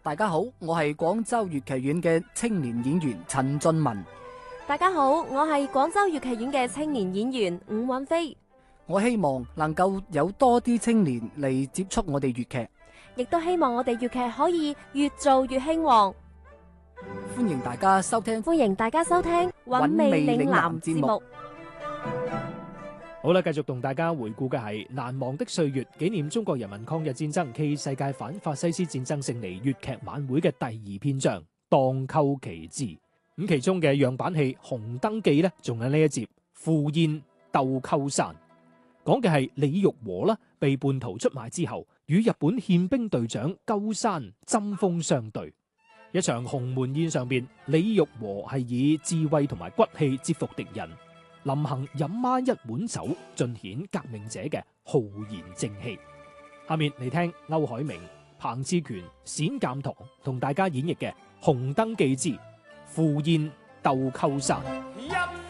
大家好，我係廣州粵劇院嘅青年演員陳俊文。 大家好，我係廣州粵劇院嘅青年演員伍允飛。 我希望能夠有多啲青年嚟接觸我哋粵劇， 亦都希望我哋粵劇可以越做越興旺。 歡迎大家收聽韻味嶺南節目。 好啦，繼續同大家回顧嘅係難忘的歲月，紀念中國人民抗日戰爭暨世界反法西斯戰爭勝利粵劇晚會嘅第2篇章蕩寇奇志。咁其中嘅樣板戲《紅燈記》呢，仲有呢一節赴宴鬥寇山，講嘅係李玉和啦，被叛徒出賣之後，與日本憲兵隊長鳩山針鋒相對。一場鴻門宴上邊，李玉和係以智慧同埋骨氣折服敵人。臨行飲孖一碗酒，盡顯革命者嘅浩然正氣。下面嚟聽歐海明、彭志權、冼鑒堂同大家演繹嘅《紅燈記之赴宴鬥寇山》。